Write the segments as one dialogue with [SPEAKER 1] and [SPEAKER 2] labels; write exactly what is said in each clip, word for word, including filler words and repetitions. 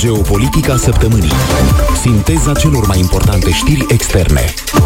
[SPEAKER 1] Geopolitica săptămânii. Sinteza celor mai importante știri externe.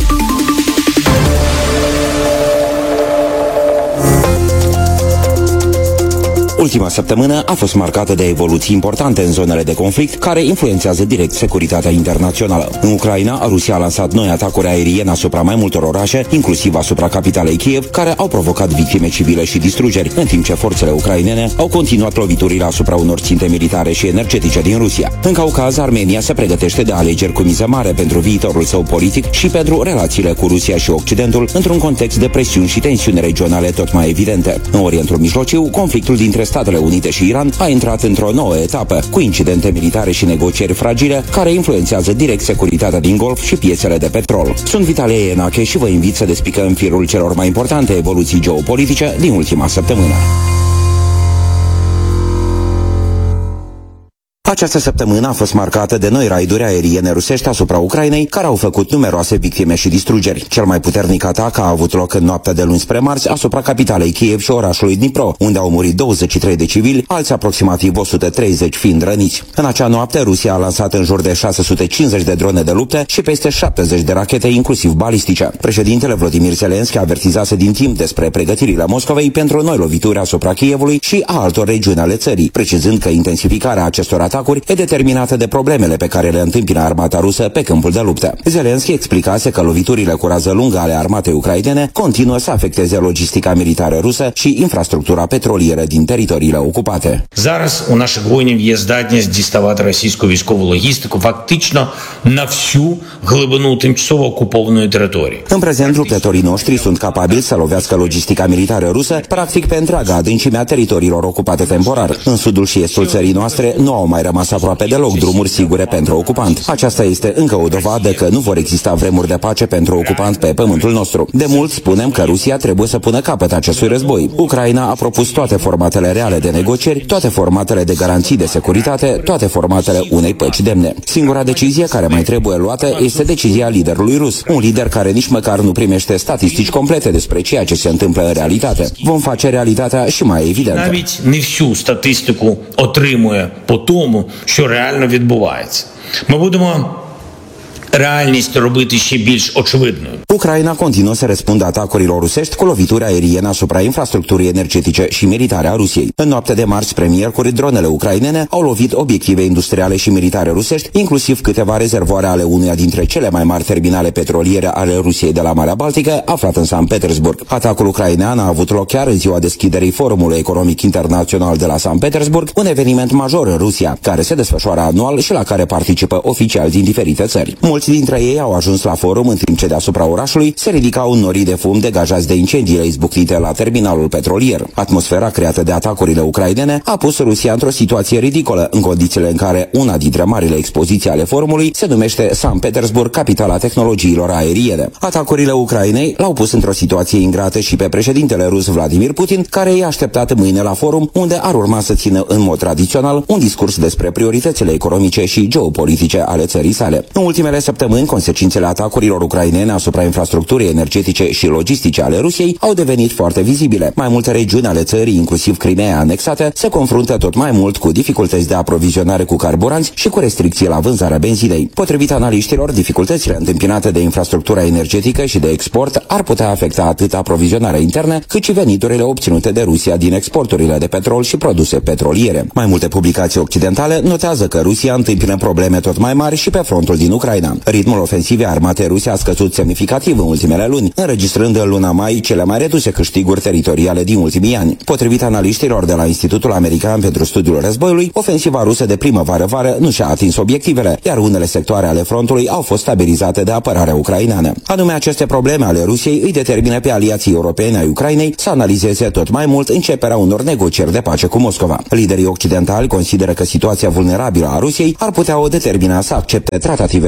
[SPEAKER 2] Ultima săptămână a fost marcată de evoluții importante în zonele de conflict care influențează direct securitatea internațională. În Ucraina, Rusia a lansat noi atacuri aeriene asupra mai multor orașe, inclusiv asupra capitalei Kiev, care au provocat victime civile și distrugeri, în timp ce forțele ucrainene au continuat loviturile asupra unor ținte militare și energetice din Rusia. În Caucaz, Armenia se pregătește de alegeri cu miză mare pentru viitorul său politic și pentru relațiile cu Rusia și Occidentul, într-un context de presiuni și tensiuni regionale tot mai evidente. În Orientul Mijlociu, conflictul dintre Statele Unite și Iran a intrat într-o nouă etapă, cu incidente militare și negocieri fragile care influențează direct securitatea din Golf și piețele de petrol. Sunt Vitalie Enache și vă invit să despicăm firul celor mai importante evoluții geopolitice din ultima săptămână. Această săptămână a fost marcată de noi raiduri aeriene rusești asupra Ucrainei, care au făcut numeroase victime și distrugeri. Cel mai puternic atac a avut loc în noaptea de luni spre marți asupra capitalei Kiev și orașului Dnipro, unde au murit douăzeci și trei de civili, alți aproximativ o sută treizeci fiind răniți. În acea noapte, Rusia a lansat în jur de șase sute cincizeci de drone de luptă și peste șaptezeci de rachete, inclusiv balistice. Președintele Volodymyr Zelensky avertizase din timp despre pregătirile Moscovei pentru noi lovituri asupra Kievului și a altor regiuni ale țării, precizând că intensificarea acestor atacuri e determinată de problemele pe care le întâmpină armata rusă pe câmpul de luptă. Zelensky explicase că loviturile cu rază lungă ale armatei ucrainene continuă să afecteze logistica militară rusă și infrastructura petrolieră din teritoriile ocupate.
[SPEAKER 3] Зараз у наших воїнів є здатність діставати російську військову логістику фактично на всю глибину тимчасово окупованої території.
[SPEAKER 2] În prezent, luptătorii noștri sunt capabili să lovească logistica militară rusă practic pe întreaga adâncime a teritoriilor ocupate temporar. În sudul și estul țării noastre nu au mai rămas aproape deloc drumuri sigure pentru ocupant. Aceasta este încă o dovadă că nu vor exista vremuri de pace pentru ocupant pe pământul nostru. De mult spunem că Rusia trebuie să pună capăt acestui război. Ucraina a propus toate formatele reale de negocieri, toate formatele de garanții de securitate, toate formatele unei păci demne. Singura decizie care mai trebuie luată este decizia liderului rus, un lider care nici măcar nu primește statistici complete despre ceea ce se întâmplă în realitate. Vom face realitatea și mai evidentă.
[SPEAKER 3] Навіть не всю статистику отримує по тому, що реально відбувається. Ми будемо реальність робити ще більш очевидною.
[SPEAKER 2] Ucraina continuă să răspundă atacurilor rusești cu lovituri aeriene asupra infrastructurii energetice și militare a Rusiei. În noaptea de marți spre miercuri, dronele ucrainene au lovit obiective industriale și militare rusești, inclusiv câteva rezervoare ale uneia dintre cele mai mari terminale petroliere ale Rusiei de la Marea Baltică, aflat în Sankt Petersburg. Atacul ucrainean a avut loc chiar în ziua deschiderii Forumului Economic Internațional de la Sankt Petersburg, un eveniment major în Rusia, care se desfășoară anual și la care participă oficiali din diferite țări. Mulți dintre ei au ajuns la forum în timp ce deasupra orașului se ridicau norii de fum degajați de incendiile izbucnite la terminalul petrolier. Atmosfera creată de atacurile ucrainene a pus Rusia într-o situație ridicolă, în condițiile în care una dintre marile expoziții ale forumului se numește Sankt Petersburg, capitala tehnologiilor aeriene. Atacurile Ucrainei l-au pus într-o situație ingrată și pe președintele rus Vladimir Putin, care i-a așteptat mâine la forum, unde ar urma să țină în mod tradițional un discurs despre prioritățile economice și geopolitice ale țării sale. În ultimele săptămâni, consecințele atacurilor ucrainene asupra infrastructurii energetice și logistice ale Rusiei au devenit foarte vizibile. Mai multe regiuni ale țării, inclusiv Crimea anexate, se confruntă tot mai mult cu dificultăți de aprovizionare cu carburanți și cu restricții la vânzarea benzinei. Potrivit analiștilor, dificultățile întâmpinate de infrastructura energetică și de export ar putea afecta atât aprovizionarea internă, cât și veniturile obținute de Rusia din exporturile de petrol și produse petroliere. Mai multe publicații occidentale notează că Rusia întâmpină probleme tot mai mari și pe frontul din Ucraina. Ritmul ofensivei armatei ruse a scăzut semnificativ în ultimele luni, înregistrând în luna mai cele mai reduse câștiguri teritoriale din ultimii ani. Potrivit analiștilor de la Institutul American pentru Studiul Războiului, ofensiva rusă de primăvară-vară nu și-a atins obiectivele, iar unele sectoare ale frontului au fost stabilizate de apărarea ucraineană. Anume, aceste probleme ale Rusiei îi determină pe aliații europeni ai Ucrainei să analizeze tot mai mult începerea unor negocieri de pace cu Moscova. Liderii occidentali consideră că situația vulnerabilă a Rusiei ar putea o determina să accepte tratative pentru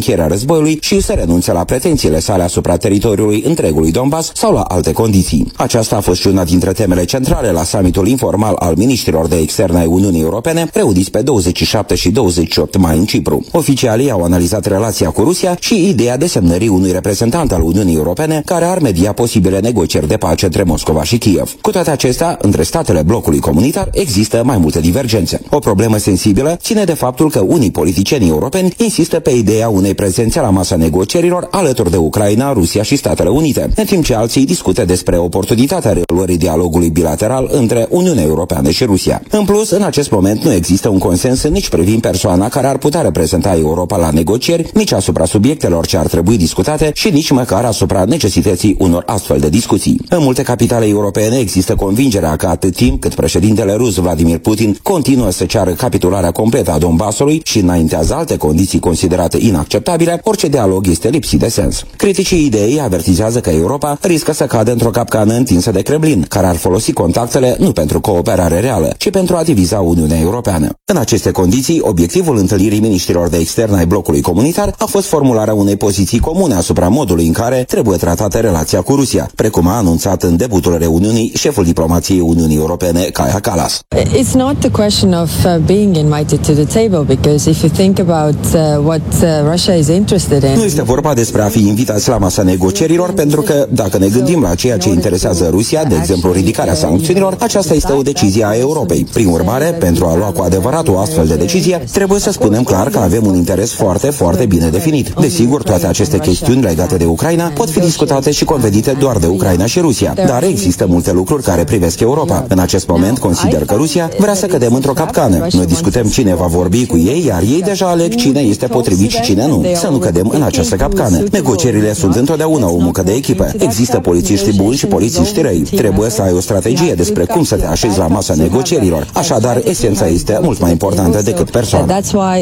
[SPEAKER 2] încheierea războiului și să renunțe la pretențiile sale asupra teritoriului întregului Donbass sau la alte condiții. Aceasta a fost și una dintre temele centrale la summitul informal al miniștrilor de externe ai Uniunii Europene, reuniți pe douăzeci și șapte și douăzeci și opt mai în Cipru. Oficialii au analizat relația cu Rusia și ideea desemnării unui reprezentant al Uniunii Europene care ar media posibile negocieri de pace între Moscova și Kiev. Cu toate acestea, între statele blocului comunitar există mai multe divergențe. O problemă sensibilă ține de faptul că unii politicieni europeni insistă pe ideea unei prezențe la masa negocierilor alături de Ucraina, Rusia și Statele Unite, în timp ce alții discută despre oportunitatea reluării dialogului bilateral între Uniunea Europeană și Rusia. În plus, în acest moment nu există un consens nici privind persoana care ar putea reprezenta Europa la negocieri, nici asupra subiectelor ce ar trebui discutate și nici măcar asupra necesității unor astfel de discuții. În multe capitale europene există convingerea că atât timp cât președintele rus Vladimir Putin continuă să ceară capitularea completă a Donbassului și înaintează alte condiții considerate inacceptabile, orice dialog este lipsit de sens. Criticii ideii avertizează că Europa riscă să cadă într-o capcană întinsă de Kremlin, care ar folosi contactele nu pentru cooperare reală, ci pentru a diviza Uniunea Europeană. În aceste condiții, obiectivul întâlnirii miniștrilor de externe ai blocului comunitar a fost formularea unei poziții comune asupra modului în care trebuie tratată relația cu Rusia, precum a anunțat în debutul reuniunii șeful diplomației Uniunii Europene, Kaja Kallas.
[SPEAKER 4] It's not the question of uh, being invited to the table, because if you think about uh, what uh, Russia is interested in.
[SPEAKER 2] Nu este vorba despre a fi invitați la masa negocierilor, pentru că dacă ne gândim la ceea ce interesează Rusia, de exemplu ridicarea sancțiunilor, aceasta este o decizie a Europei. Prin urmare, pentru a lua cu adevărat o astfel de decizie, trebuie să spunem clar că avem un interes foarte, foarte bine definit. Desigur, toate aceste chestiuni legate de Ucraina pot fi discutate și convenite doar de Ucraina și Rusia, dar există multe lucruri care privesc Europa. În acest moment, consider că Rusia vrea să cădem într-o capcană. Noi discutăm cine va vorbi cu ei, iar ei deja aleg cine este potrivit și cine nu. Să nu cădem în această capcană. Negocierile sunt întotdeauna o muncă de echipă. Există polițiști buni și polițiști răi. Trebuie să ai o strategie despre cum să te așezi la masa negocierilor. Așadar, esența este mult mai importantă decât persoana.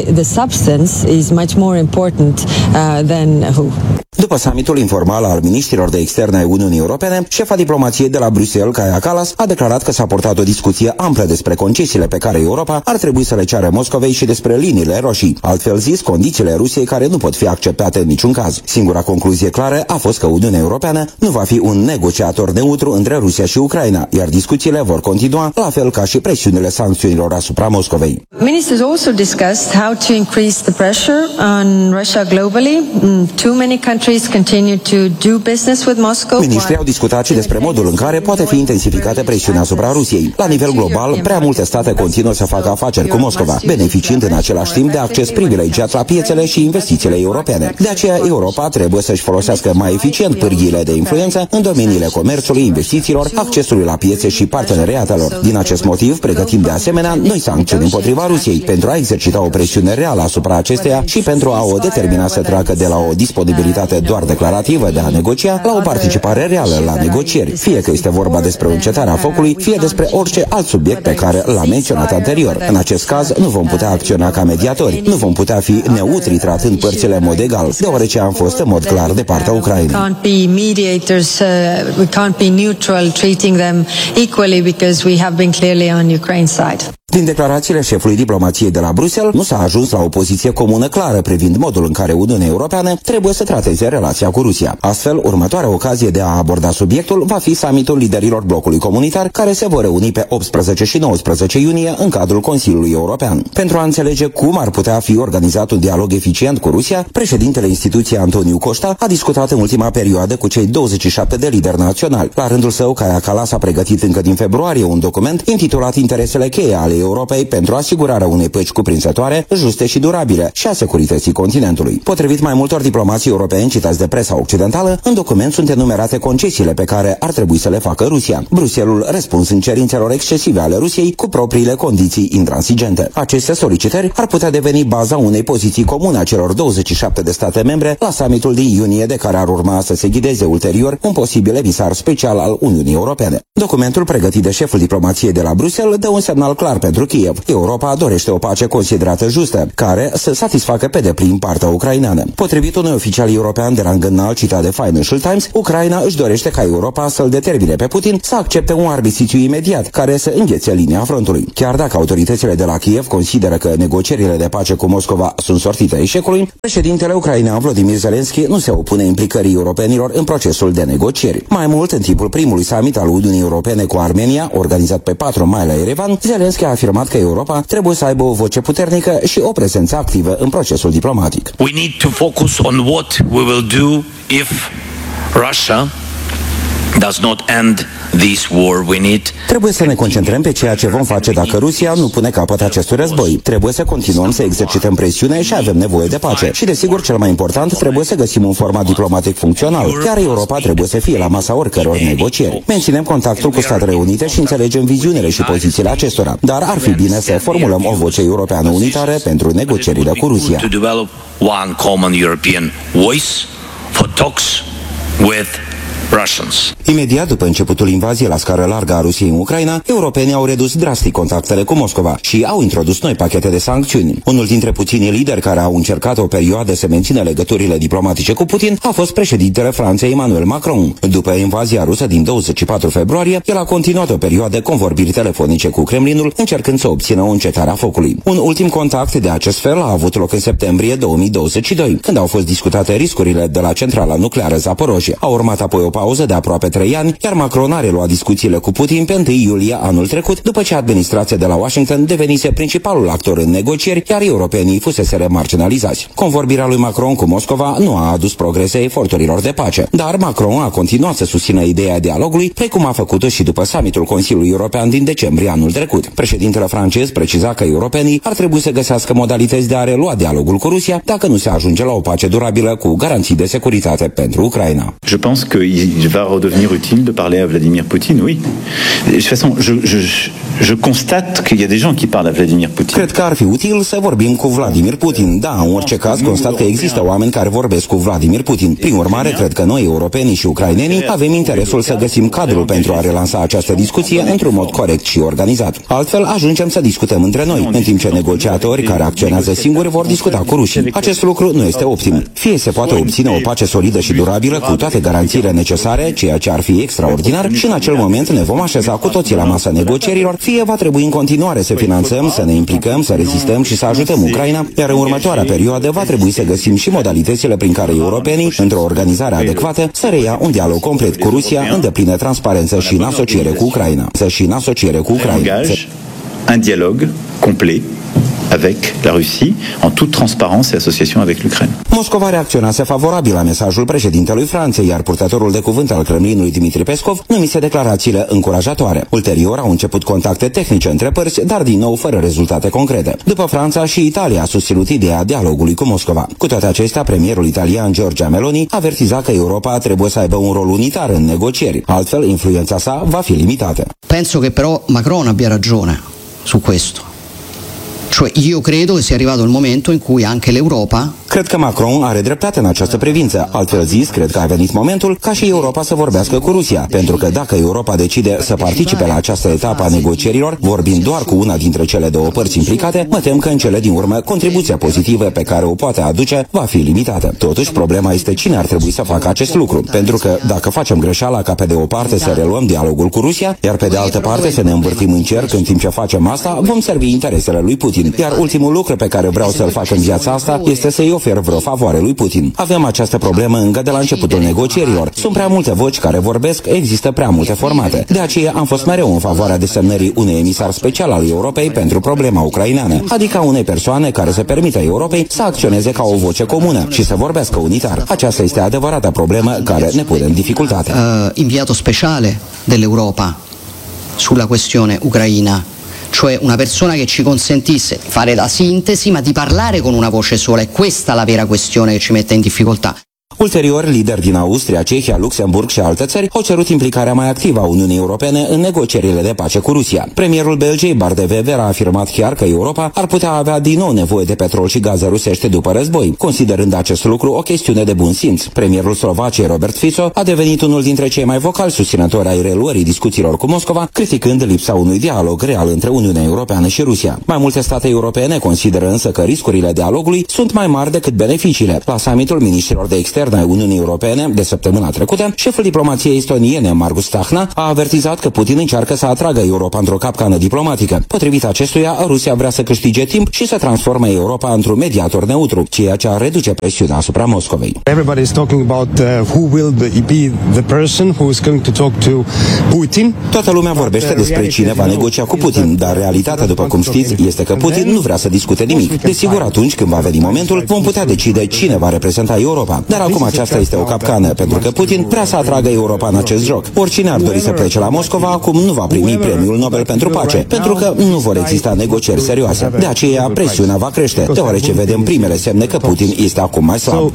[SPEAKER 2] După summitul informal al miniștrilor de externe ai Uniunii Europene, șefa diplomației de la Bruxelles, Kaja Kallas, a declarat că s-a purtat o discuție amplă despre concesiile pe care Europa ar trebui să le ceară Moscovei și despre liniile roșii, altfel zis, condițiile Rusiei care nu pot fi acceptate în niciun caz. Singura concluzie clară a fost că Uniunea Europeană nu va fi un negociator neutru între Rusia și Ucraina, iar discuțiile vor continua, la fel ca și presiunile sancțiunilor asupra Moscovei.
[SPEAKER 4] Ministers also discussed how to increase the pressure on Russia globally. Too many countries continue to do business with Moscow.
[SPEAKER 2] Ministrii au discutat și despre modul în care poate fi intensificată presiunea asupra Rusiei. La nivel global, prea multe state continuă să facă afaceri cu Moscova, beneficiind în același timp de acces privilegiat la piețele și investițiile europene. De aceea, Europa trebuie să-și folosească mai eficient pârghiile de influență în domeniile comerțului, investițiilor, accesului la piețe și parteneriatelor. Din acest motiv, pregătim de asemenea noi sancțiuni împotriva Rusiei pentru a exercita o presiune reală asupra acesteia și pentru a o determina să treacă de la o disponibilitate doar declarativă de a negocia la o participare reală la negocieri, fie că este vorba despre încetarea focului, fie despre orice alt subiect pe care l-am menționat anterior. În acest caz, nu vom putea acționa ca mediatori, nu vom putea fi neutri tratând părțile în mod egal, deoarece am fost în mod clar de partea Ucrainei. Din declarațiile șefului diplomației de la Bruxelles, nu s-a ajuns la o poziție comună clară privind modul în care Uniunea Europeană trebuie să trateze relația cu Rusia. Astfel, următoarea ocazie de a aborda subiectul va fi summitul liderilor blocului comunitar, care se vor reuni pe optsprezece și nouăsprezece iunie în cadrul Consiliului European. Pentru a înțelege cum ar putea fi organizat un dialog eficient cu Rusia, președintele instituției Antoniu Costa a discutat în ultima perioadă cu cei douăzeci și șapte de lideri naționali. La rândul său, Kaja Kallas a pregătit încă din februarie un document intitulat Interesele cheie ale Europei pentru asigurarea unei păci cuprinzătoare, juste și durabile și a securității continentului. Potrivit mai multor diplomații europeni citați de presa occidentală, în document sunt enumerate concesiile pe care ar trebui să le facă Rusia. Bruxelles răspuns în cerințelor excesive ale Rusiei cu propriile condiții intransigente. Aceste solicitări ar putea deveni baza unei poziții comune a celor douăzeci și șapte de state membre la summitul din iunie, de care ar urma să se ghideze ulterior un posibil emisar special al Uniunii Europene. Documentul pregătit de șeful diplomației de la Bruxelles dă un semnal clar pentru Kiev. Europa dorește o pace considerată justă, care să satisfacă pe deplin partea ucraineană. Potrivit unui oficial european de rang înalt citat de Financial Times, Ucraina își dorește ca Europa să-l determine pe Putin să accepte un armistițiu imediat care să înghețe linia frontului. Chiar dacă autoritățile de la Kiev consideră că negocierile de pace cu Moscova sunt sortite eșecului, președintele ucrainean Volodymyr Zelensky nu se opune implicării europenilor în procesul de negocieri. Mai mult, în timpul primului summit al Uniunii Europene cu Armenia, organizat pe patru mai la Yerevan, Zelensky a afirmat că Europa trebuie să aibă o voce puternică și o prezență activă în procesul diplomatic.
[SPEAKER 5] We need to focus on what we will do if Russia does not end this war. We need
[SPEAKER 2] Trebuie să ne concentrăm pe ceea ce vom face dacă Rusia nu pune capăt acestui război. Trebuie să continuăm să exercităm presiune și avem nevoie de pace. Și desigur, cel mai important, trebuie să găsim un format diplomatic funcțional, iar Europa trebuie să fie la masa oricăror negocieri. Menținem contactul cu Statele Unite și înțelegem viziunile și pozițiile acestora, dar ar fi bine să formulăm o voce europeană unitară pentru negocierile cu Rusia.
[SPEAKER 5] to develop one common European voice for talks with Russians.
[SPEAKER 2] Imediat după începutul invaziei la scară largă a Rusiei în Ucraina, europenii au redus drastic contactele cu Moscova și au introdus noi pachete de sancțiuni. Unul dintre puținii lideri care au încercat o perioadă să mențină legăturile diplomatice cu Putin a fost președintele Franței Emmanuel Macron. După invazia rusă din douăzeci și patru februarie, el a continuat o perioadă convorbiri telefonice cu Kremlinul, încercând să obțină o încetare a focului. Un ultim contact de acest fel a avut loc în septembrie două mii douăzeci și doi, când au fost discutate riscurile de la centrala nucleară Zaporozhye. A urmat apoi o pauză de aproape trei ani, iar Macron a reluat discuțiile cu Putin pe întâi iulie anul trecut, după ce administrația de la Washington devenise principalul actor în negocieri, iar europenii fuseseră marginalizați. Convorbirea lui Macron cu Moscova nu a adus progrese eforturilor de pace, dar Macron a continuat să susțină ideea dialogului, precum a făcut-o și după summitul Consiliului European din decembrie anul trecut. Președintele francez preciza că europenii ar trebui să găsească modalități de a relua dialogul cu Rusia dacă nu se ajunge la o pace durabilă cu garanții de securitate pentru Ucraina.
[SPEAKER 6] Je pense qu'il va redevenir utile de parler à Vladimir Poutine, oui. De toute façon, je, je, je constate qu'il y a des gens qui parlent à Vladimir Poutine.
[SPEAKER 2] Cred că ar fi util să vorbim cu Vladimir Putin. Da, în orice caz, constat că există oameni care vorbesc cu Vladimir Putin. Prin urmare, cred că noi, europenii și ucrainenii, avem interesul să găsim cadrul pentru a relansa această discuție într-un mod corect și organizat. Altfel, ajungem să discutăm între noi, în timp ce negociatori care acționează singuri vor discuta cu rușii. Acest lucru nu este optim. Fie se poate obține o pace solidă și durabilă cu toate garanțiile necesare, ceea ce ar fi extraordinar, și în acel moment ne vom așeza cu toții la masa negocierilor, fie va trebui în continuare să finanțăm, să ne implicăm, să rezistăm și să ajutăm Ucraina, iar în următoarea perioadă va trebui să găsim și modalitățile prin care europenii, într-o organizare adecvată, să reia un dialog complet cu Rusia în deplină transparență și în asociere cu Ucraina. Să și în asociere cu Ucraina.
[SPEAKER 6] Un dialog complet avec la Russie, en toute transparence et association avec l'Ukraine.
[SPEAKER 2] Moscova reacționase favorabil la mesajul președintelui Franței, iar purtătorul de cuvânt al Kremlinului, Dmitri Peskov, numise declarațiile încurajatoare. Ulterior au început contacte tehnice între părți, dar din nou fără rezultate concrete. După Franța, și Italia a susținut ideea dialogului cu Moscova. Cu toate acestea, premierul italian Giorgia Meloni avertiza că Europa trebuie să aibă un rol unitar în negocieri, altfel influența sa va fi limitată.
[SPEAKER 7] Penso che però Macron abbia ragione su questo. Cioè io credo che sia arrivato il momento in cui anche l'Europa.
[SPEAKER 2] Cred că Macron are dreptate în această privință. Altfel zis, cred că a venit momentul ca și Europa să vorbească cu Rusia, pentru că dacă Europa decide să participe la această etapă a negocierilor, vorbind doar cu una dintre cele două părți implicate, mă tem că în cele din urmă contribuția pozitivă pe care o poate aduce va fi limitată. Totuși, problema este cine ar trebui să facă acest lucru, pentru că dacă facem greșeala ca pe de o parte să reluăm dialogul cu Rusia, iar pe de altă parte să ne învârtim în cerc în timp ce facem asta, vom servi interesele lui Putin. Iar ultimul lucru pe care vreau să-l fac în viața asta este să-i ofer vreo favoare lui Putin. Avem această problemă încă de la începutul negocierilor. Sunt prea multe voci care vorbesc, există prea multe formate. De aceea am fost mereu în favoarea desemnării unui emisar special al Europei pentru problema ucraineană, adică unei persoane care să permită Europei să acționeze ca o voce comună și să vorbească unitar. Aceasta este adevărata problemă care ne pune în dificultate.
[SPEAKER 7] Uh, inviato speciale dell'Europa sulla questione ucraina. Cioè una persona che ci consentisse di fare la sintesi ma di parlare con una voce sola, è questa la vera questione che ci mette in difficoltà.
[SPEAKER 2] Ulterior, lideri din Austria, Cehia, Luxemburg și alte țări au cerut implicarea mai activă a Uniunii Europene în negocierile de pace cu Rusia. Premierul Belgiei, Bart de Wever, a afirmat chiar că Europa ar putea avea din nou nevoie de petrol și gaze rusești după război, considerând acest lucru o chestiune de bun simț. Premierul Slovaciei, Robert Fico, a devenit unul dintre cei mai vocali susținători ai reluării discuțiilor cu Moscova, criticând lipsa unui dialog real între Uniunea Europeană și Rusia. Mai multe state europene consideră însă că riscurile dialogului sunt mai mari decât beneficiile. La summitul ministrilor de externe ai Uniunii Europene de săptămâna trecută, șeful diplomației estoniene, Margus Tsahkna, a avertizat că Putin încearcă să atragă Europa într-o capcană diplomatică. Potrivit acestuia, Rusia vrea să câștige timp și să transforme Europa într-un mediator neutru, ceea ce ar reduce presiunea asupra Moscovei.
[SPEAKER 8] Everybody is talking about uh, who will be the person who is going to talk to Putin.
[SPEAKER 2] Toată lumea vorbește despre cine va negocia cu Putin, dar realitatea, după cum știți, este că Putin nu vrea să discute nimic. Desigur, atunci când va veni momentul, vom putea decide cine va reprezenta Europa. Dar acum aceasta este o capcană, pentru că Putin vrea să atragă Europa în acest joc. Oricine ar dori să plece la Moscova, acum nu va primi premiul Nobel pentru pace, pentru că nu vor exista negocieri serioase. De aceea, presiunea va crește, deoarece vedem primele semne că Putin este acum mai slab.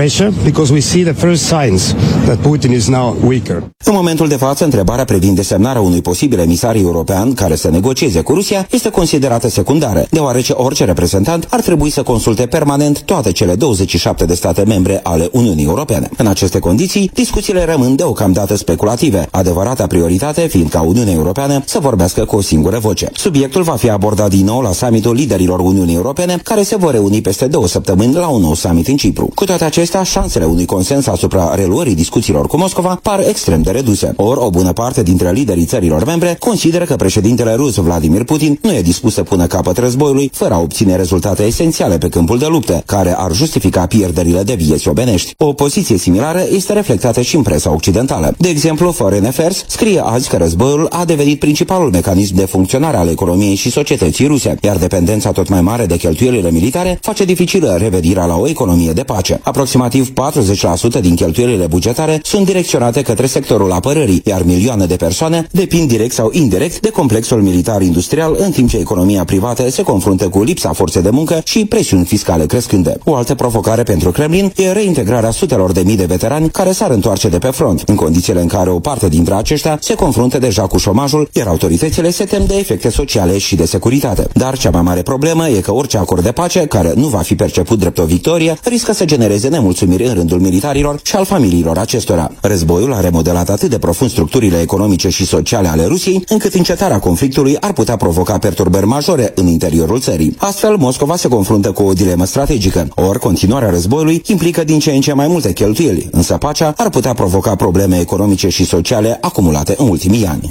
[SPEAKER 2] În momentul de față, întrebarea privind desemnarea unui posibil emisar european care să negocieze cu Rusia este considerată secundară, deoarece orice reprezentant ar trebui să consulte permanent toate cele douăzeci și șapte de state membre ale Uniunii Europene. În aceste condiții, discuțiile rămân deocamdată speculative, adevărata prioritate fiind ca Uniunea Europeană să vorbească cu o singură voce. Subiectul va fi abordat din nou la summitul liderilor Uniunii Europene, care se vor reuni peste două săptămâni la un nou summit în Cipru. Cu toate acestea, șansele unui consens asupra reluării discuțiilor cu Moscova par extrem de reduse. Ori, o bună parte dintre liderii țărilor membre consideră că președintele rus Vladimir Putin nu e dispus să pună capăt războiului fără a obține rezultate esențiale pe câmpul de luptă, care ar justifica pierderile de vieți omenești. O poziție similară este reflectată și în presa occidentală. De exemplu, Foreign Affairs scrie azi că războiul a devenit principalul mecanism de funcționare al economiei și societății ruse, iar dependența tot mai mare de cheltuielile militare face dificilă revenirea la o economie de pace. Aproximativ patruzeci la sută din cheltuielile bugetare sunt direcționate către sectorul apărării, iar milioane de persoane depind direct sau indirect de complexul militar-industrial, în timp ce economia privată se confruntă cu lipsa forței de muncă și presiuni fiscale crescânde. O altă provocare pentru Kremlin e reintegrarea sutelor de mii de veterani care s-ar întoarce de pe front, în condițiile în care o parte dintre aceștia se confruntă deja cu șomajul, iar autoritățile se tem de efecte sociale și de securitate. Dar cea mai mare problemă e că orice acord de pace, care nu va fi perceput drept o victorie, riscă să genereze nemulțumiri în rândul militarilor și al familiilor acestora. Războiul a remodelat atât de profund structurile economice și sociale ale Rusiei, încât încetarea conflictului ar putea provoca perturbări majore în interiorul țării. Astfel, Moscova se confruntă cu o dilemă strategică. Ori, continuarea războiului implică din ce în ce mai multe cheltuieli, însă pacea ar putea provoca probleme economice și sociale acumulate în ultimii ani.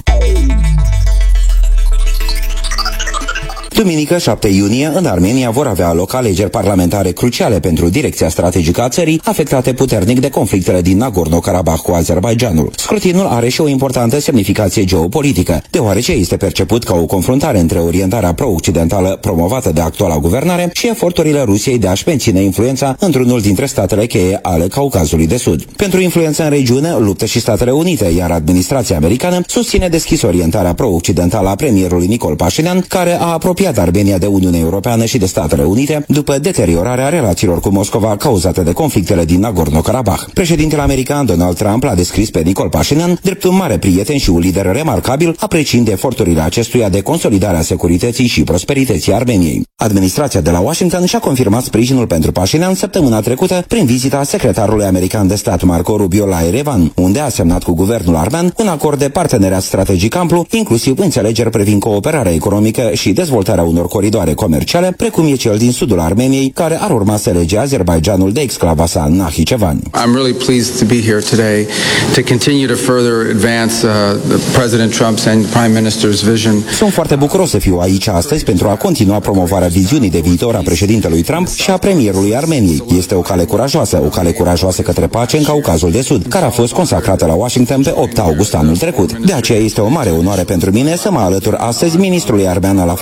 [SPEAKER 2] Duminică, șapte iunie, în Armenia vor avea loc alegeri parlamentare cruciale pentru direcția strategică a țării, afectate puternic de conflictele din Nagorno-Karabakh cu Azerbaidjanul. Scrutinul are și o importantă semnificație geopolitică, deoarece este perceput ca o confruntare între orientarea pro-occidentală promovată de actuala guvernare și eforturile Rusiei de a-și menține influența într-unul dintre statele cheie ale Caucazului de Sud. Pentru influență în regiune, luptă și Statele Unite, iar administrația americană susține deschis orientarea pro-occidentală a premierului Nicol Pașinian, care a apropiat Armenia de Uniunea Europeană și de Statele Unite după deteriorarea relațiilor cu Moscova cauzate de conflictele din Nagorno-Karabakh. Președintele american Donald Trump l-a descris pe Nicol Pașinian drept un mare prieten și un lider remarcabil, apreciind eforturile acestuia de consolidare a securității și prosperității Armeniei. Administrația de la Washington și-a confirmat sprijinul pentru Pașinian săptămâna trecută prin vizita secretarului american de stat Marco Rubio la Erevan, unde a semnat cu guvernul armean un acord de parteneriat strategic amplu, inclusiv înțelegeri privind cooperarea economică și dezvoltarea unor coridoare comerciale, precum e cel din sudul Armeniei, care ar urma să lege Azerbaidjanul de exclava sa Nakhchivan.
[SPEAKER 9] I'm really pleased to be here today to continue to further advance uh, President Trump's and Prime Minister's vision.
[SPEAKER 2] Sunt foarte bucuros să fiu aici astăzi pentru a continua promovarea viziunii de viitor a președintelui Trump și a premierului Armeniei. Este o cale curajoasă, o cale curajoasă către pace în Caucazul de Sud, care a fost consacrată la Washington pe opt august anul trecut. De aceea este o mare onoare pentru mine să mă alătur astăzi ministrului armean al afacerilor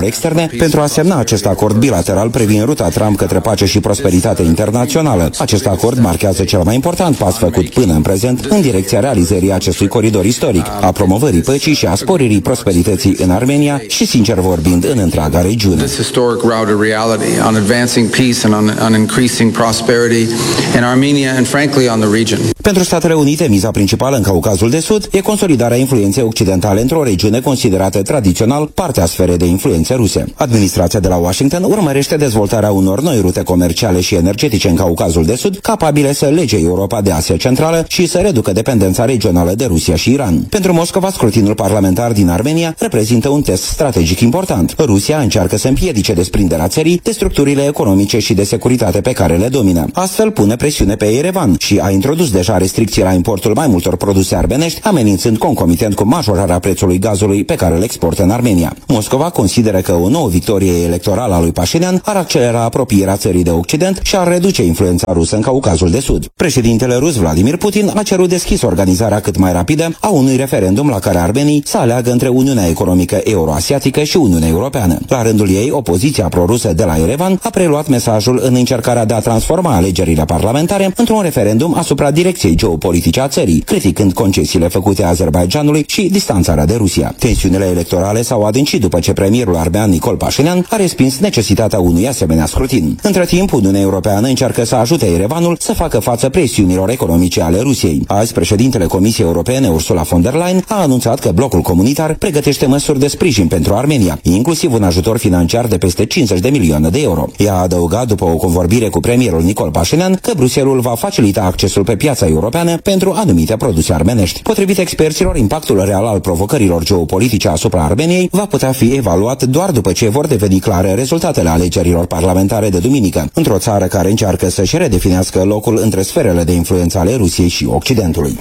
[SPEAKER 2] externe pentru a semna acest acord bilateral privind ruta Trump către pace și prosperitate internațională. Acest acord marchează cel mai important pas făcut până în prezent în direcția realizării acestui coridor istoric, a promovării păcii și a sporirii prosperității în Armenia și, sincer vorbind, în întreaga regiune.
[SPEAKER 9] This historic route to reality on advancing peace and on, on increasing prosperity in Armenia and frankly on the region.
[SPEAKER 2] Pentru Statele Unite, miza principală în Caucazul de Sud e consolidarea influenței occidentale într-o regiune considerată tradițional parte a sferei de influențe ruse. Administrația de la Washington urmărește dezvoltarea unor noi rute comerciale și energetice în Caucazul de Sud, capabile să lege Europa de Asia Centrală și să reducă dependența regională de Rusia și Iran. Pentru Moscova, scrutinul parlamentar din Armenia reprezintă un test strategic important. Rusia încearcă să împiedice desprinderea țării de structurile economice și de securitate pe care le domină. Astfel pune presiune pe Yerevan și a introdus deja restricții la importul mai multor produse armenești, amenințând concomitent cu majorarea prețului gazului pe care îl exportă în Armenia. Moscova consideră că o nouă victorie electorală a lui Pașinian ar accelera apropierea țării de Occident și ar reduce influența rusă în Caucazul de Sud. Președintele rus Vladimir Putin a cerut deschis organizarea cât mai rapidă a unui referendum la care armenii să aleagă între Uniunea Economică Euroasiatică și Uniunea Europeană. La rândul ei, opoziția prorusă de la Yerevan a preluat mesajul în încercarea de a transforma alegerile parlamentare într-un referendum asupra direcției geopolitice a țării, criticând concesiile făcute Azerbaidjanului și distanțarea de Rusia. Tensiunile electorale s-au adâncit după ce premierul armean Nicol Pașinian a respins necesitatea unui asemenea scrutin. Între timp, Uniunea Europeană încearcă să ajute Yerevanul să facă față presiunilor economice ale Rusiei. Azi, președintele Comisiei Europene, Ursula von der Leyen, a anunțat că blocul comunitar pregătește măsuri de sprijin pentru Armenia, inclusiv un ajutor financiar de peste cincizeci de milioane de euro. Ea a adăugat, după o convorbire cu premierul Nicol Pașinian, că Bruxelles va facilita accesul pe piața europeană pentru anumite produse armenești. Potrivit experților, impactul real al provocărilor geopolitice asupra Armeniei va putea fi evaluat doar după ce vor deveni clare rezultatele alegerilor parlamentare de duminică, într-o țară care încearcă să-și redefinească locul între sferele de influență ale Rusiei și Occidentului.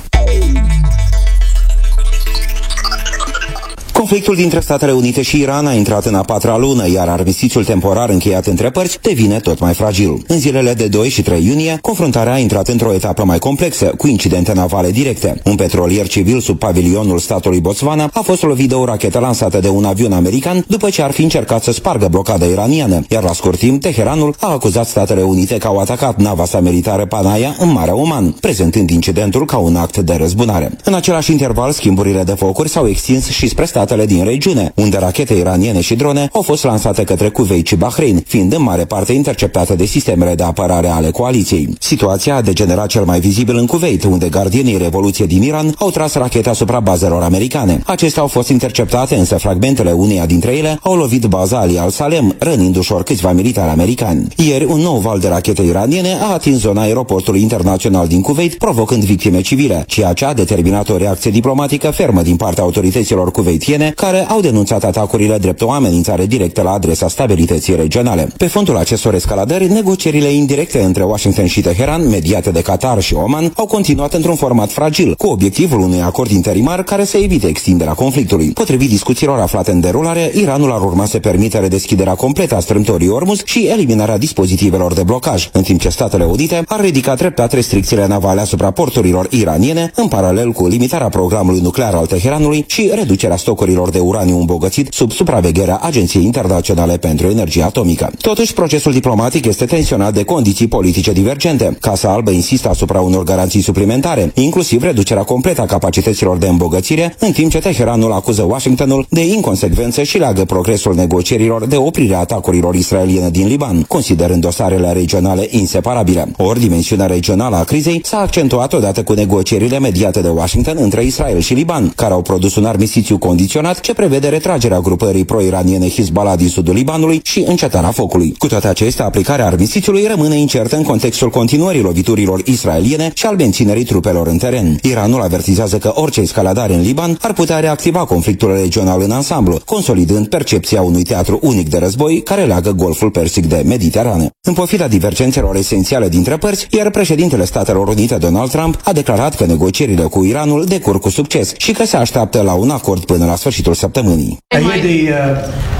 [SPEAKER 2] Conflictul dintre Statele Unite și Iran a intrat în a patra lună, iar armistițiul temporar încheiat între părți devine tot mai fragil. În zilele de doi și trei iunie, confruntarea a intrat într-o etapă mai complexă, cu incidente navale directe. Un petrolier civil sub pavilionul statului Botswana a fost lovit de o rachetă lansată de un avion american după ce ar fi încercat să spargă blocada iraniană, iar la scurt timp, Teheranul a acuzat Statele Unite că au atacat nava sa militară Panaya în Marea Oman, prezentând incidentul ca un act de răzbunare. În același interval, schimburile de focuri s-au extins și spre statele din regiune, unde rachete iraniene și drone au fost lansate către Kuwait și Bahrain, fiind în mare parte interceptate de sistemele de apărare ale coaliției. Situația a degenerat cel mai vizibil în Kuwait, unde gardienii Revoluției din Iran au tras rachete asupra bazelor americane. Acestea au fost interceptate, însă fragmentele uneia dintre ele au lovit baza Ali al-Salem, rănind ușor câțiva militari americani. Ieri, un nou val de rachete iraniene a atins zona aeroportului internațional din Kuwait, provocând victime civile, ceea ce a determinat o reacție diplomatică fermă din partea autorităților kuwaitiene, care au denunțat atacurile drept o amenințare directă la adresa stabilității regionale. Pe fondul acestor escaladări, negocierile indirecte între Washington și Teheran, mediate de Qatar și Oman, au continuat într-un format fragil, cu obiectivul unui acord interimar care să evite extinderea conflictului. Potrivit discuțiilor aflate în derulare, Iranul ar urma să permită redeschiderea completă a strâmtorii Ormuz și eliminarea dispozitivelor de blocaj, în timp ce Statele Unite ar ridica treptat restricțiile navale asupra porturilor iraniene, în paralel cu limitarea programului nuclear al Teheranului și reducerea stocurilor de uraniu îmbogățit sub supravegherea Agenției Internaționale pentru Energie Atomică. Totuși, procesul diplomatic este tensionat de condiții politice divergente. Casa Albă insistă asupra unor garanții suplimentare, inclusiv reducerea completă a capacităților de îmbogățire, în timp ce Teheranul acuză Washingtonul de inconsecvență și leagă progresul negocierilor de oprirea atacurilor israeliene din Liban, considerând dosarele regionale inseparabile. Ori, dimensiunea regională a crizei s-a accentuat odată cu negocierile mediate de Washington între Israel și Liban, care au produs un armistițiu condiționat ce prevede retragerea grupării pro-iraniene Hezbollah din sudul Libanului și încetarea focului. Cu toate acestea, aplicarea armistițiului rămâne incertă în contextul continuării loviturilor israeliene și al menținerii trupelor în teren. Iranul avertizează că orice escaladare în Liban ar putea reactiva conflictul regional în ansamblu, consolidând percepția unui teatru unic de război care leagă Golful Persic de Mediterană. În pofida divergențelor esențiale dintre părți, iar președintele Statelor Unite Donald Trump a declarat că negocierile cu Iranul decurg cu succes și că se așteaptă la un acord până la sfârșitul săptămânii.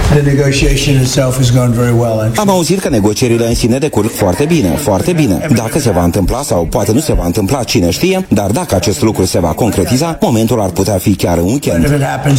[SPEAKER 10] The negotiation itself has gone very well.
[SPEAKER 2] Am auzit că negocierile în sine decurg foarte bine, foarte bine. Dacă se va întâmpla sau poate nu se va întâmpla, cine știe, dar dacă acest lucru se va concretiza, momentul ar putea fi chiar în weekend.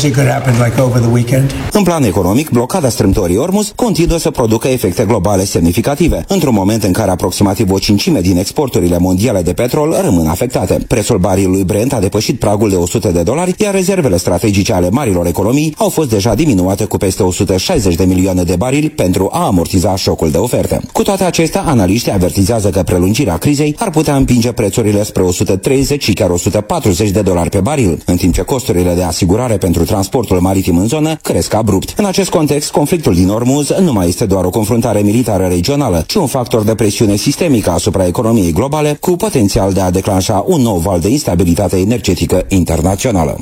[SPEAKER 2] În plan economic, blocada strâmtorii Ormuz continuă să producă efecte globale semnificative, într-un moment în care aproximativ o cincime din exporturile mondiale de petrol rămân afectate. Prețul barilului Brent a depășit pragul de o sută de dolari, iar rezervele strategice ale marilor economii au fost deja diminuate cu peste o sută șaizeci de milioane de barili pentru a amortiza șocul de oferte. Cu toate acestea, analiștii avertizează că prelungirea crizei ar putea împinge prețurile spre o sută treizeci și chiar o sută patruzeci de dolari pe baril, în timp ce costurile de asigurare pentru transportul maritim în zonă cresc abrupt. În acest context, conflictul din Ormuz nu mai este doar o confruntare militară regională, ci un factor de presiune sistemică asupra economiei globale, cu potențial de a declanșa un nou val de instabilitate energetică internațională.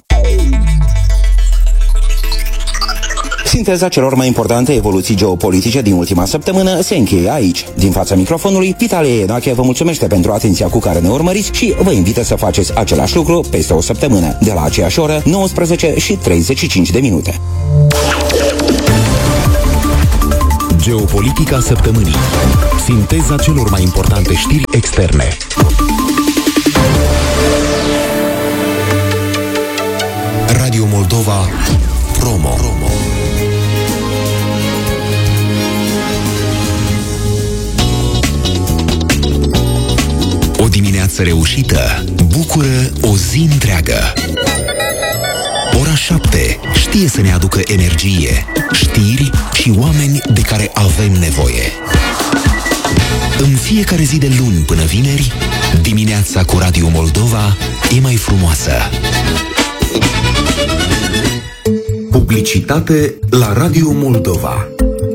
[SPEAKER 2] Sinteza celor mai importante evoluții geopolitice din ultima săptămână se încheie aici. Din fața microfonului, Vitalie Enache vă mulțumește pentru atenția cu care ne urmăriți și vă invită să faceți același lucru peste o săptămână, de la aceeași oră, nouăsprezece și treizeci și cinci de minute.
[SPEAKER 1] Geopolitica săptămânii. Sinteza celor mai importante știri externe. Radio Moldova Promo. O dimineață reușită bucură o zi întreagă. Ora șapte știe să ne aducă energie, știri și oameni de care avem nevoie. În fiecare zi de luni până vineri, dimineața cu Radio Moldova e mai frumoasă. Publicitate la Radio Moldova.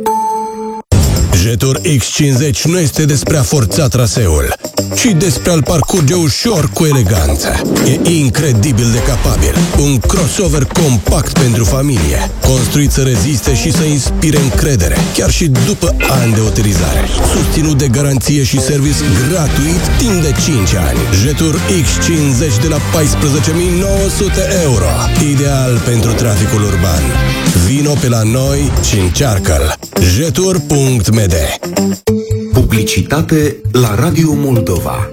[SPEAKER 11] Jetur X cincizeci nu este despre a forța traseul, ci despre a-l parcurge ușor cu eleganță. E incredibil de capabil. Un crossover compact pentru familie, construit să reziste și să inspire încredere, chiar și după ani de utilizare. Susținut de garanție și service gratuit timp de cinci ani. Jetur X cincizeci de la paisprezece mii nouă sute euro. Ideal pentru traficul urban. Vino pe la noi și încearcă-l. jetur punct m d.
[SPEAKER 1] Publicitate la Radio Moldova.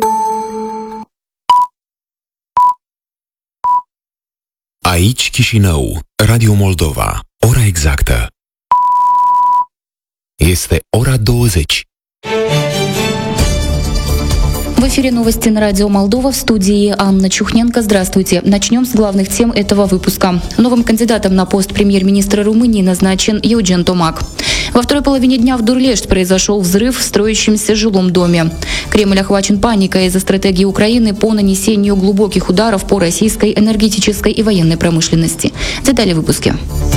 [SPEAKER 1] Aici Chișinău, Radio Moldova. Ora exactă este ora douăzeci.
[SPEAKER 12] В эфире новости на радио Молдова, в студии Анна Чухненко. Здравствуйте. Начнем с главных тем этого выпуска. Новым кандидатом на пост премьер-министра Румынии назначен Евген Томак. Во второй половине дня в Дурлешт произошел взрыв в строящемся жилом доме. Кремль охвачен паникой из-за стратегии Украины по нанесению глубоких ударов по российской энергетической и военной промышленности. Детали в выпуске.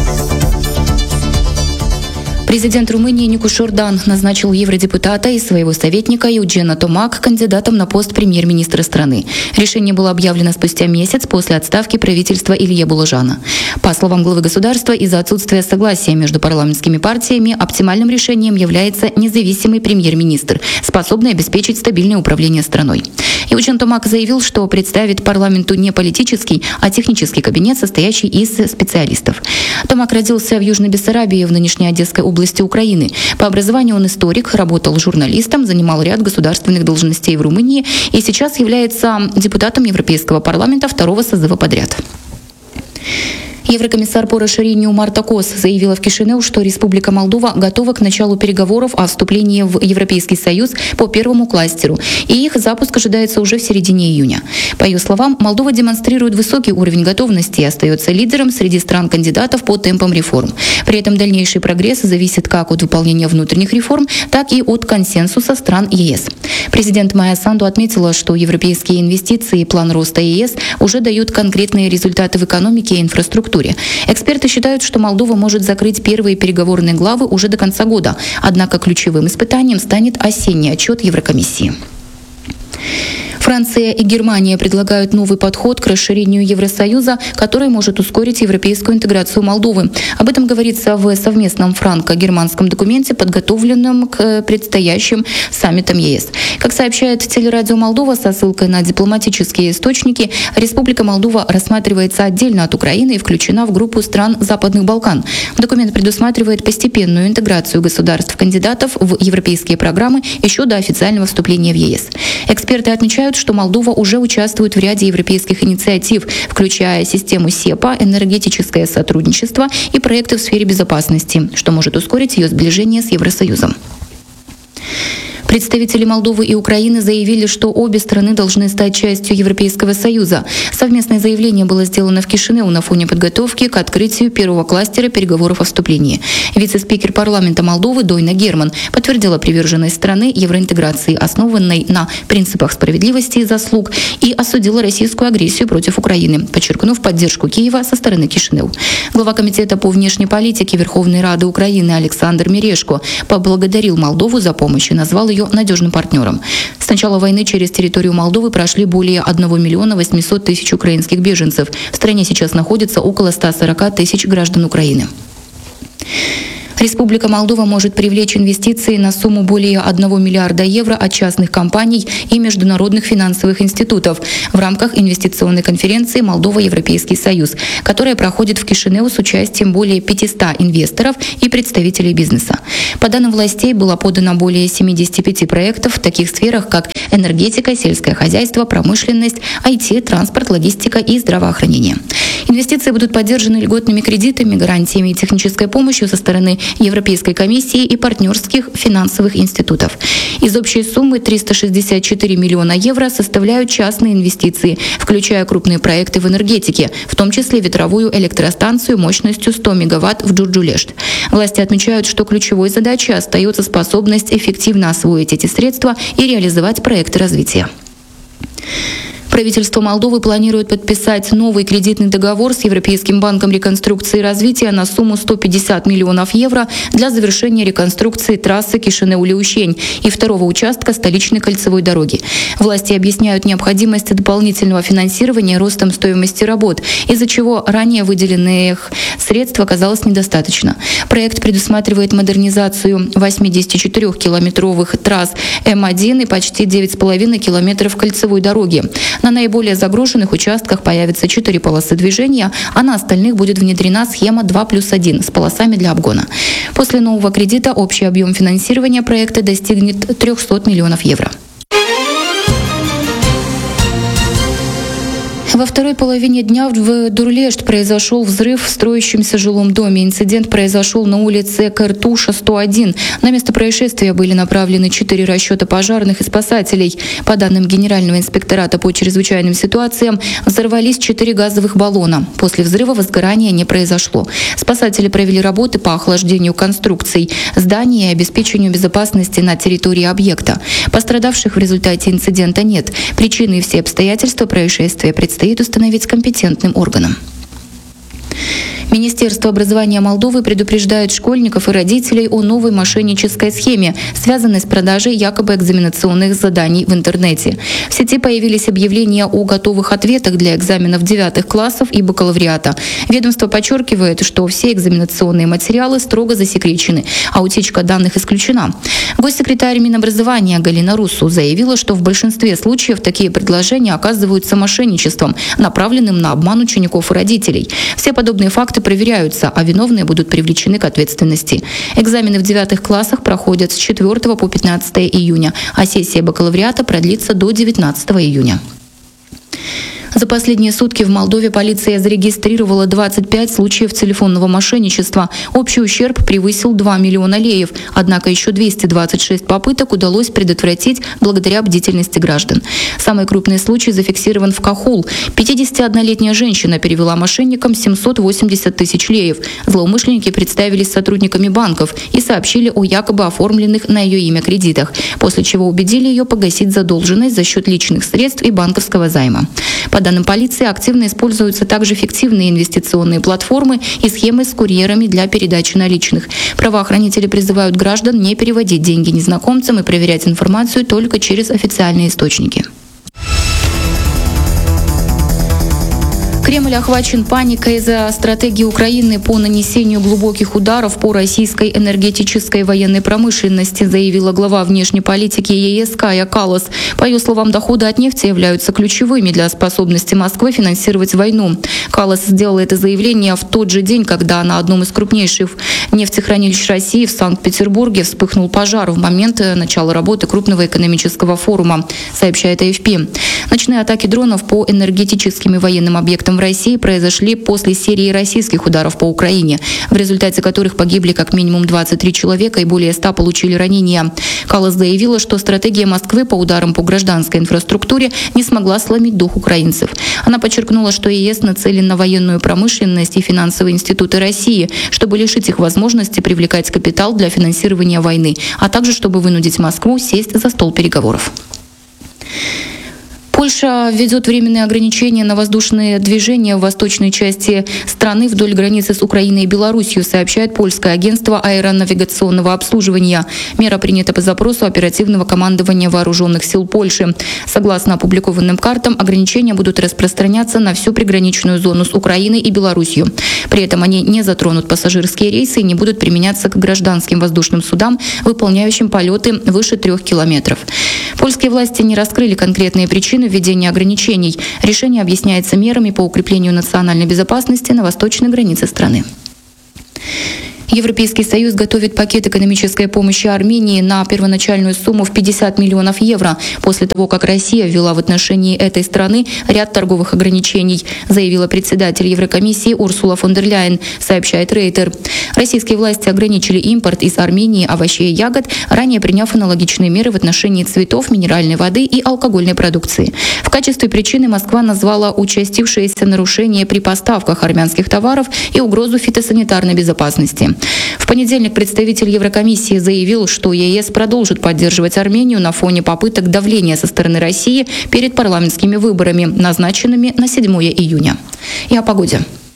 [SPEAKER 12] Президент Румынии Никуш Ордан назначил евродепутата и своего советника Евгена Томак кандидатом на пост премьер-министра страны. Решение было объявлено спустя месяц после отставки правительства Илье Булажана. По словам главы государства, из-за отсутствия согласия между парламентскими партиями оптимальным решением является независимый премьер-министр, способный обеспечить стабильное управление страной. Евген Томак заявил, что представит парламенту не политический, а технический кабинет, состоящий из специалистов. Томак родился в Южной Бессарабии в нынешней Одесской области Украины. По образованию он историк, работал журналистом, занимал ряд государственных должностей в Румынии и сейчас является депутатом Европейского парламента второго созыва подряд. Еврокомиссар по расширению Марта Кос заявила в Кишинеу, что Республика Молдова готова к началу переговоров о вступлении в Европейский Союз по первому кластеру, и их запуск ожидается уже в середине июня. По ее словам, Молдова демонстрирует высокий уровень готовности и остается лидером среди стран-кандидатов по темпам реформ. При этом дальнейший прогресс зависит как от выполнения внутренних реформ, так и от консенсуса стран ЕС. Президент Майя Санду отметила, что европейские инвестиции и план роста ЕС уже дают конкретные результаты в экономике и инфраструктуре. Эксперты считают, что Молдова может закрыть первые переговорные главы уже до конца года, однако ключевым испытанием станет осенний отчет Еврокомиссии. Франция и Германия предлагают новый подход к расширению Евросоюза, который может ускорить европейскую интеграцию Молдовы. Об этом говорится в совместном франко-германском документе, подготовленном к предстоящим саммитам ЕС. Как сообщает телерадио Молдова со ссылкой на дипломатические источники, Республика Молдова рассматривается отдельно от Украины и включена в группу стран Западных Балкан. Документ предусматривает постепенную интеграцию государств-кандидатов в европейские программы еще до официального вступления в ЕС. Эксперты отмечают, что Молдова уже участвует в ряде европейских инициатив, включая систему СЕПА, энергетическое сотрудничество и проекты в сфере безопасности, что может ускорить ее сближение с Евросоюзом. Представители Молдовы и Украины заявили, что обе страны должны стать частью Европейского Союза. Совместное заявление было сделано в Кишинеу на фоне подготовки к открытию первого кластера переговоров о вступлении. Вице-спикер парламента Молдовы Дойна Герман подтвердила приверженность страны евроинтеграции, основанной на принципах справедливости и заслуг, и осудила российскую агрессию против Украины, подчеркнув поддержку Киева со стороны Кишинеу. Глава Комитета по внешней политике Верховной Рады Украины Александр Мирешко поблагодарил Молдову за помощь и назвал ее надежным партнером. С начала войны через территорию Молдовы прошли более одного миллиона восьмисот тысяч украинских беженцев. В стране сейчас находится около ста сорока тысяч граждан Украины. Республика Молдова может привлечь инвестиции на сумму более одного миллиарда евро от частных компаний и международных финансовых институтов в рамках инвестиционной конференции «Молдова-Европейский Союз», которая проходит в Кишинеу с участием более пятисот инвесторов и представителей бизнеса. По данным властей, было подано более семидесяти пяти проектов в таких сферах, как энергетика, сельское хозяйство, промышленность, ай ти, транспорт, логистика и здравоохранение. Инвестиции будут поддержаны льготными кредитами, гарантиями и технической помощью со стороны Европейской комиссии и партнерских финансовых институтов. Из общей суммы триста шестьдесят четыре миллиона евро составляют частные инвестиции, включая крупные проекты в энергетике, в том числе ветровую электростанцию мощностью сто мегаватт в Джурджулешт. Власти отмечают, что ключевой задачей остается способность эффективно освоить эти средства и реализовать проекты развития. Правительство Молдовы планирует подписать новый кредитный договор с Европейским банком реконструкции и развития на сумму сто пятьдесят миллионов евро для завершения реконструкции трассы Кишинеу-Леущень и второго участка столичной кольцевой дороги. Власти объясняют необходимость дополнительного финансирования ростом стоимости работ, из-за чего ранее выделенных средств оказалось недостаточно. Проект предусматривает модернизацию восьмидесятичетырёхкилометровых трасс эм один и почти девять с половиной километров кольцевой дороги. На наиболее загруженных участках появятся четыре полосы движения, а на остальных будет внедрена схема два плюс один с полосами для обгона. После нового кредита общий объем финансирования проекта достигнет трехсот миллионов евро. Во второй половине дня в Дурлешт произошел взрыв в строящемся жилом доме. Инцидент произошел на улице Картуша, сто один. На место происшествия были направлены четыре расчета пожарных и спасателей. По данным Генерального инспектората по чрезвычайным ситуациям, взорвались четыре газовых баллона. После взрыва возгорания не произошло. Спасатели провели работы по охлаждению конструкций здания и обеспечению безопасности на территории объекта. Пострадавших в результате инцидента нет. Причины и все обстоятельства происшествия предстоят установить компетентным органам. Министерство образования Молдовы предупреждает школьников и родителей о новой мошеннической схеме, связанной с продажей якобы экзаменационных заданий в интернете. В сети появились объявления о готовых ответах для экзаменов девятых классов и бакалавриата. Ведомство подчеркивает, что все экзаменационные материалы строго засекречены, а утечка данных исключена. Госсекретарь Минобразования Галина Руссу заявила, что в большинстве случаев такие предложения оказываются мошенничеством, направленным на обман учеников и родителей. Все подобные факты проверяются, а виновные будут привлечены к ответственности. Экзамены в девятых классах проходят с четвёртого по пятнадцатое июня, а сессия бакалавриата продлится до девятнадцатого июня. За последние сутки в Молдове полиция зарегистрировала двадцать пять случаев телефонного мошенничества. Общий ущерб превысил два миллиона леев. Однако еще двести двадцать шесть попыток удалось предотвратить благодаря бдительности граждан. Самый крупный случай зафиксирован в Кахул. пятидесятиоднолетняя женщина перевела мошенникам семьсот восемьдесят тысяч леев. Злоумышленники представились сотрудниками банков и сообщили о якобы оформленных на ее имя кредитах, после чего убедили ее погасить задолженность за счет личных средств и банковского займа. По данным полиции, активно используются также фиктивные инвестиционные платформы и схемы с курьерами для передачи наличных. Правоохранители призывают граждан не переводить деньги незнакомцам и проверять информацию только через официальные источники. Кремль охвачен паникой из-за стратегии Украины по нанесению глубоких ударов по российской энергетической военной промышленности, заявила глава внешней политики ЕС Кая Каллас. По ее словам, доходы от нефти являются ключевыми для способности Москвы финансировать войну. Каллас сделала это заявление в тот же день, когда на одном из крупнейших нефтехранилищ России в Санкт-Петербурге вспыхнул пожар в момент начала работы крупного экономического форума, сообщает эй эф пи. Ночные атаки дронов по энергетическим и военным объектам в России произошли после серии российских ударов по Украине, в результате которых погибли как минимум двадцать три человека и более ста получили ранения. Каллас заявила, что стратегия Москвы по ударам по гражданской инфраструктуре не смогла сломить дух украинцев. Она подчеркнула, что ЕС нацелен на военную промышленность и финансовые институты России, чтобы лишить их возможности привлекать капитал для финансирования войны, а также чтобы вынудить Москву сесть за стол переговоров. Польша введет временные ограничения на воздушные движения в восточной части страны вдоль границы с Украиной и Беларусью, сообщает польское агентство аэронавигационного обслуживания. Мера принята по запросу оперативного командования вооруженных сил Польши. Согласно опубликованным картам, ограничения будут распространяться на всю приграничную зону с Украиной и Беларусью. При этом они не затронут пассажирские рейсы и не будут применяться к гражданским воздушным судам, выполняющим полеты выше трех километров. Польские власти не раскрыли конкретные причины введения ограничений. Решение объясняется мерами по укреплению национальной безопасности на восточной границе страны. Европейский Союз готовит пакет экономической помощи Армении на первоначальную сумму в пятьдесят миллионов евро после того, как Россия ввела в отношении этой страны ряд торговых ограничений, заявила председатель Еврокомиссии Урсула фон дер Ляйен, сообщает Рейтер. Российские власти ограничили импорт из Армении овощей и ягод, ранее приняв аналогичные меры в отношении цветов, минеральной воды и алкогольной продукции. В качестве причины Москва назвала участившееся нарушение при поставках армянских товаров и угрозу фитосанитарной безопасности. В понедельник представитель Еврокомиссии заявил, что ЕС продолжит поддерживать Армению на фоне попыток давления со стороны России перед парламентскими выборами, назначенными на седьмое июня. И о погоде.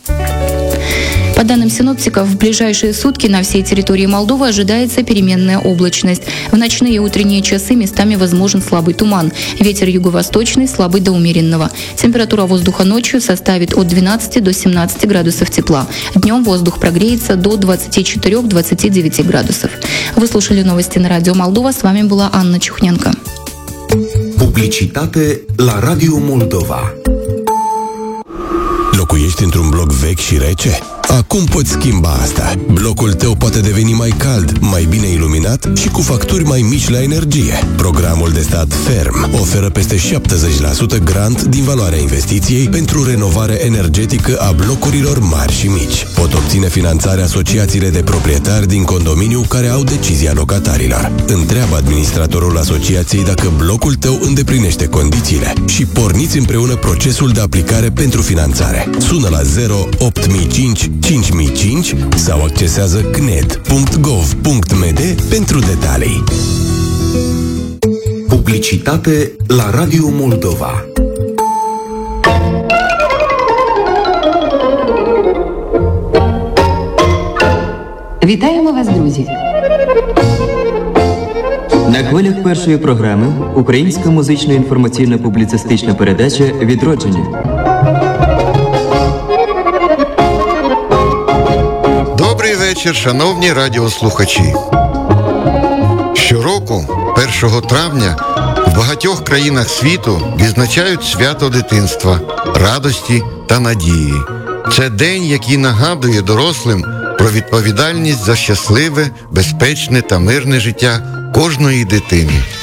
[SPEAKER 12] По данным синоптиков, в ближайшие сутки на всей территории Молдовы ожидается переменная облачность. В ночные и утренние часы местами возможен слабый туман. Ветер юго-восточный, слабый до умеренного. Температура воздуха ночью составит от двенадцати до семнадцати градусов тепла. Днем воздух прогреется до двадцати четырёх — двадцати девяти градусов. Вы слушали новости на радио Молдова. С вами была Анна Чухненко.
[SPEAKER 1] Publicitate la Radio Moldova.
[SPEAKER 11] Locuiești într-un bloc vechi și rece? Acum poți schimba asta. Blocul tău poate deveni mai cald, mai bine iluminat și cu facturi mai mici la energie. Programul de stat Ferm oferă peste șaptezeci la sută grant din valoarea investiției pentru renovare energetică a blocurilor mari și mici. Pot obține finanțare asociațiile de proprietari din condominiu care au decizia locatarilor. Întreabă administratorul asociației dacă blocul tău îndeplinește condițiile și porniți împreună procesul de aplicare pentru finanțare. Sună la zero opt mii cinci cinci mii cinci sau accesează c n e d punct gov punct m d pentru detalii.
[SPEAKER 1] Publicitate la Radio Moldova.
[SPEAKER 13] Вітаємо вас, друзі! На хвилях першої програми українська музично-інформаційна публіцистична передача «Відродження».
[SPEAKER 14] Добрий вечір, шановні радіослухачі. Щороку, першого травня, в багатьох країнах світу відзначають свято дитинства, радості та надії. Це день, який нагадує дорослим про відповідальність за щасливе, безпечне та мирне життя кожної дитини.